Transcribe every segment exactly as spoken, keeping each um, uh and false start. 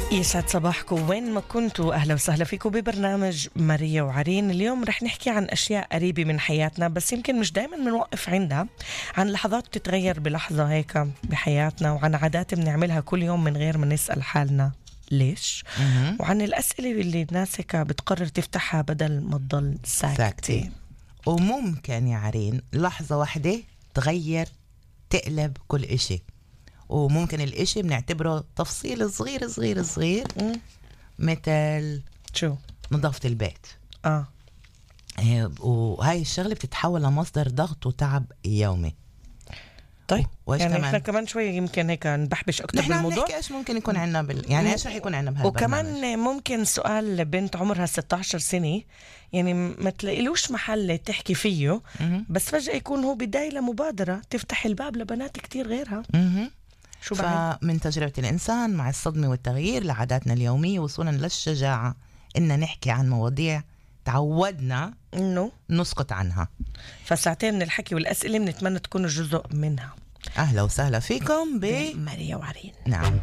يسعد صباحكم وين ما كنتوا. أهلا وسهلا فيكم ببرنامج ماريا وعرين. اليوم رح نحكي عن أشياء قريبة من حياتنا بس يمكن مش دايما بنوقف عندها، عن لحظات تتغير بلحظة هيك بحياتنا، وعن عادات بنعملها كل يوم من غير ما نسأل حالنا ليش، وعن الأسئلة اللي الناس هيك بتقرر تفتحها بدل ما تضل ساكتة. وممكن يا عرين لحظة واحدة تغير تقلب كل إشي، وممكن الإشي بنعتبره تفصيل صغير صغير صغير م? مثل شو نظافة البيت. آه. وهاي الشغلة بتتحول لمصدر ضغط وتعب يومي. طيب يعني كمان؟ احنا كمان شوية يمكن هيك نبحبش أكتر بالموضوع. نحن نحكي إيش ممكن يكون عنا بال... يعني إيش رح يكون عنا بهالبرنامج. وكمان ممكن سؤال بنت عمرها ستة عشر سنة يعني ما تلاقيلوش محل تحكي فيه م- بس فجأة يكون هو بداية لمبادرة تفتح الباب لبنات كتير غيرها. م- شو بعد؟ فمن تجربة الإنسان مع الصدمة والتغيير لعاداتنا اليومية وصولا للشجاعة إن نحكي عن مواضيع تعودنا إنه نسقط عنها. فساعتين من الحكي والأسئلة بنتمنى تكونوا جزء منها. أهلا وسهلا فيكم ب ماريا وعرين. نعم.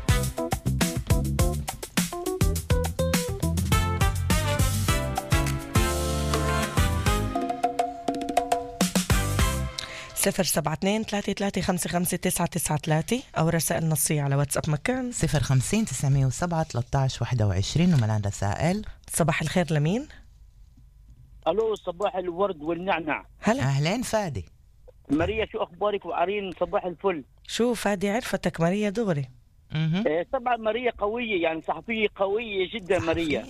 صفر سبعة اثنين ثلاثة ثلاثة خمسة خمسة تسعة تسعة ثلاثة أو رسائل نصية على واتساب مكان صفر خمسين تسعمية وسبعة ثلاثة عشر واحد وعشرين. وملان رسائل. صباح الخير لمين؟ الو صباح الورد والنعنع. هلا اهلين فادي. ماريا شو اخبارك؟ وعرين صباح الفل. شو فادي عرفتك ماريا دغري. ايه طبعا ماريا قويه، يعني صحفيه قويه جدا ماريا.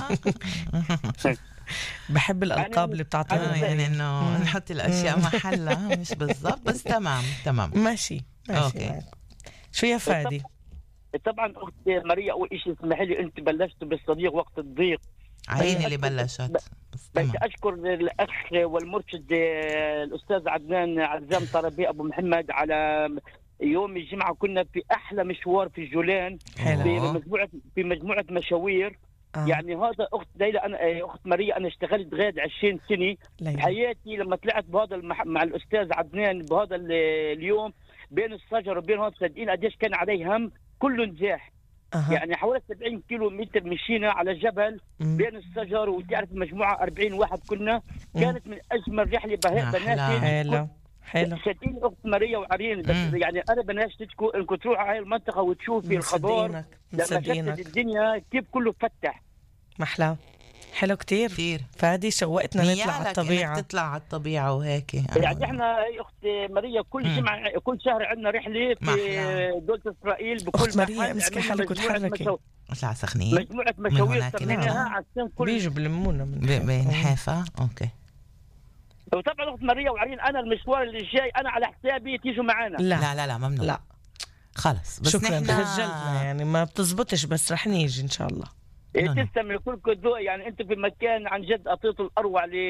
بحب الألقاب اللي بتعطيها يعني انه نحط الاشياء محلها مش بالضبط بس تمام تمام ماشي ماشي. أوكي. شو يا فادي؟ طبعا اختي ماريا اول شيء اسمحي لي، انت بلشت بالصديق وقت الضيق. عيني اللي بلشت. بدي اشكر الاخ والمرشد الاستاذ عدنان عزام طربي ابو محمد على يوم الجمعه. كنا في احلى مشوار في الجولان في مجموعه في مجموعه مشاوير. آه. يعني هذا اخت ليلى انا اخت ماريا انا اشتغلت غير عشرين سنه حياتي لما طلعت بهذا المح... مع الاستاذ عدنان بهذا اليوم بين الشجر وبين هذا صدقين قديش كان عليه هم كله نجاح. أه. يعني حوالي سبعين كيلو متر مشينا على جبل م. بين الشجر، وتعرف مجموعه أربعين واحد كنا. كانت من اجمل رحله بناتي. حلو حلو. صدقيني اخت ماريا وعرين بس م. يعني انا بناشدكم انكم تروحوا على المنطقه وتشوفي الخضار لما شفت الدنيا كيف كله فتح. محلاه. حلو كتير. كتير فادي شوقتنا نطلع على الطبيعة. تطلع على الطبيعة وهيك يعني, يعني احنا اخت ماريا كل م. جمعة كل شهر عندنا رحلة في دولة اسرائيل بكل اخت ماريا امسكي حالك وتحركي. اطلع سخنين مجموعة مشاوير سميناها عشان كل بيجوا بلمونا من بين حيفا. اوكي. وطبعا اخت ماريا وعرين انا المشوار اللي جاي انا على حسابي تيجوا معانا. لا لا لا, لا ممنوع. لا خلص بس شكرا نحن خجلنا يعني ما بتزبطش بس رح نيجي ان شاء الله. إيه تسلم لكلكم ذوق. يعني انتم في مكان عن جد اعطيتوا الاروع ل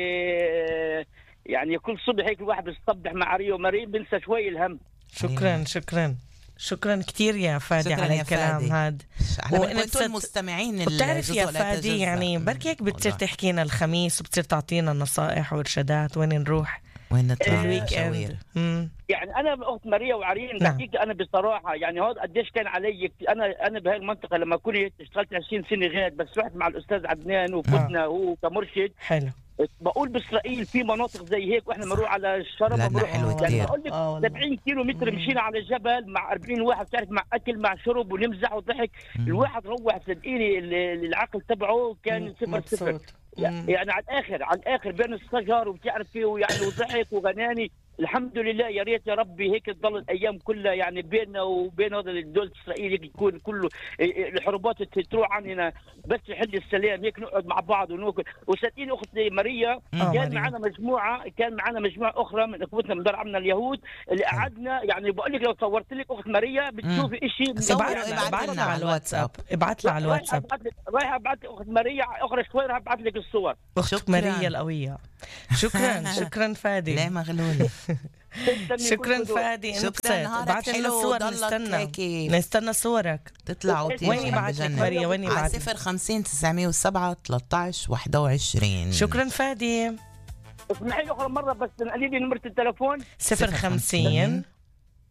يعني كل صبح هيك الواحد بيصبح مع ريو ماري بنسى شوي الهم. شكرا شكرا شكرا كتير يا فادي على الكلام هذا. وانتم المستمعين اللي بتعرف يا فادي يعني بركي هيك بتصير تحكينا الخميس وبتصير تعطينا نصائح وارشادات وين نروح وين نطلع الويك اند. يعني انا اخت ماريا وعرين بحكيك انا بصراحه يعني هذا قديش كان علي. انا انا بهاي المنطقه لما كنت اشتغلت عشرين سنه غير بس رحت مع الاستاذ عدنان وفتنا هو كمرشد. حلو. بقول باسرائيل في مناطق زي هيك واحنا بنروح على الشرب بنروح يعني بقول لك آه سبعين كيلو متر مشينا على الجبل مع أربعين واحد بتعرف مع اكل مع شرب ونمزح وضحك. الواحد روح صدقيني العقل تبعه كان صفر صفر يعني على الاخر على الاخر بين الشجر وبتعرفي ويعني وضحك وغناني. الحمد لله. يا ريت يا ربي هيك تضل الايام كلها يعني بيننا وبين هذا الدول الاسرائيلي يكون كله الحروبات تروح عننا بس يحل السلام هيك نقعد مع بعض وناكل. وصدقيني اختي ماريا كان معنا مجموعه كان معنا مجموعه اخرى من اخوتنا من دار عمنا اليهود اللي قعدنا يعني بقول لك لو صورت لك اخت ماريا بتشوفي شيء. ابعت لنا على الواتساب ابعت لنا على الواتساب. رايح ابعث اخت ماريا اخرى شوي راح ابعث لك الصور. اخت ماريا القويه. شكرا شكرا فادي. لا مغلولة. شكرا فادي. شكرا. بعت لنا الصور نستنى نستنى صورك تطلع وتيجي. وين يبعت لك ماريا وين يبعت؟ صفر خمسين تسعمية وسبعة ثلاثة عشر واحد وعشرين. شكرا فادي. اسمحي لي اخر مره بس نقلي لي نمره التليفون. صفر خمسين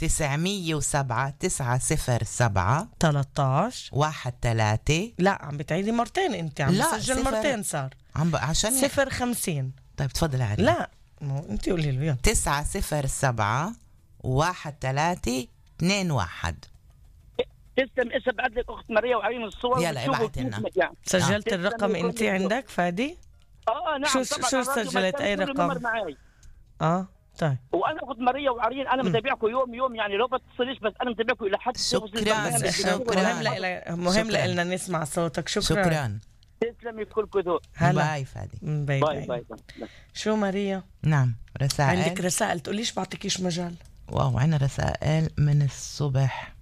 تسعمية وسبعة تسعة صفر سبعة تلتاش واحد تلاتة. لا عم بتعيدي مرتين انت عم بسجل مرتين صار عم ب... عشان صفر خمسين. طيب تفضل عارف. لا مو انت قولي له. تسعة صفر سبعة واحد تلاتة اثنين واحد. تسلم. اسم بعد لك اخت ماريا وعرين الصور. يلا ابعت لنا. يعني. سجلت آه. الرقم انت عندك فادي؟ اه نعم. شو شو سجلت اي رقم؟ اه طيب. وانا اخت ماريا وعرين انا متابعكم يوم يوم يعني لو بتصليش بس انا متابعكم الى حد. شكرا شكرا. مهم لنا مهم لنا نسمع صوتك. شكرا شكرا. تسلمي كلكم ذوق. باي فادي. باي باي, باي. شو ماريا؟ نعم رسائل. عندك رسائل تقوليش بعطيكيش مجال. واو عنا رسائل من الصبح.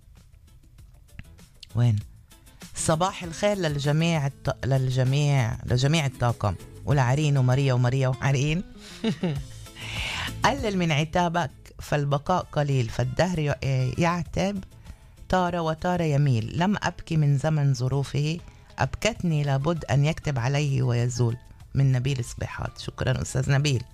وين؟ صباح الخير للجميع الط... للجميع لجميع الطاقم ولعرين وماريا وماريا وعرين. قلل من عتابك فالبقاء قليل فالدهر يعتب طار وطار يميل. لم أبكي من زمن ظروفه أبكتني لابد أن يكتب عليه ويزول. من نبيل صبيحات. شكرا أستاذ نبيل.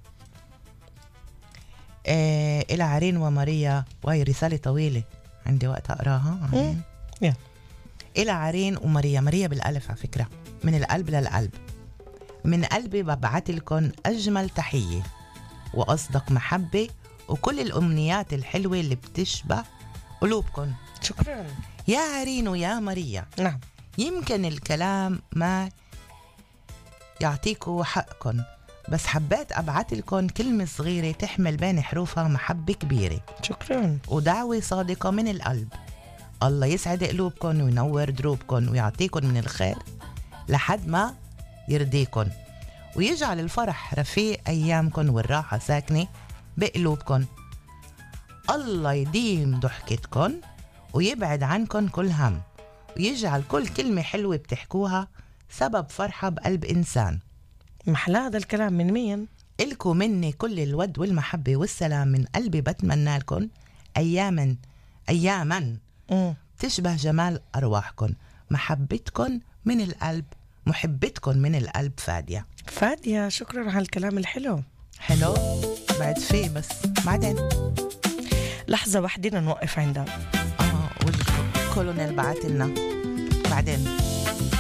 إيه إلى عرين وماريا. وهي رسالة طويلة عندي وقت أقراها. yeah. إلى عرين وماريا. ماريا بالألف على فكرة. من القلب للقلب. من قلبي ببعت لكم أجمل تحية وأصدق محبة وكل الأمنيات الحلوة اللي بتشبه قلوبكم. شكرا يا عرين ويا ماريا. نعم. يمكن الكلام ما يعطيكوا حقكم بس حبيت أبعت لكم كلمة صغيرة تحمل بين حروفها محبة كبيرة. شكرا. ودعوة صادقة من القلب. الله يسعد قلوبكم وينور دروبكم ويعطيكم من الخير لحد ما يرضيكم ويجعل الفرح رفيق أيامكم والراحة ساكنة بقلوبكم. الله يديم ضحكتكم ويبعد عنكم كل هم ويجعل كل كلمة حلوة بتحكوها سبب فرحة بقلب إنسان. محلى هذا الكلام من مين؟ إلكم مني كل الود والمحبة والسلام من قلبي. بتمنى لكم أياما أياما م. تشبه جمال أرواحكم. محبتكم من القلب. محبتكم من القلب فادية. فادية شكرا على الكلام الحلو. حلو بعد فيه بس بعدين لحظة واحدة نوقف عندها. اه والكولونيل بعت لنا بعدين.